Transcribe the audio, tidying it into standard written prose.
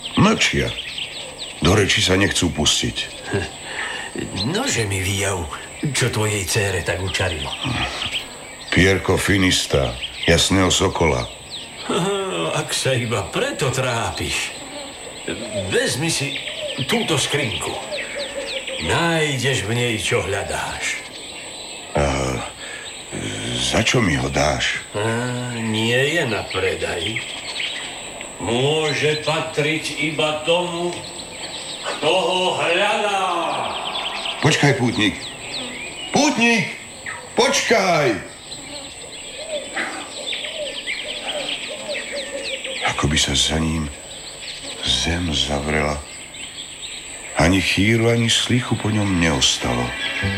Mlčia. Do reči sa nechcú pustiť. Nože mi vyjav, čo tvojej dcére tak učarilo. Pierko Finista, jasného sokola. Ak sa iba preto trápiš, vezmi si túto skrinku. Nájdeš v nej, čo hľadáš. Za čo mi ho dáš? Nie je na predaj. Môže patriť iba tomu, kto ho hľadá. Počkaj, pútnik. Pútnik! Počkaj! Ako by sa za ním zem zavrela. Ani chýru, ani slichu po ňom neostalo.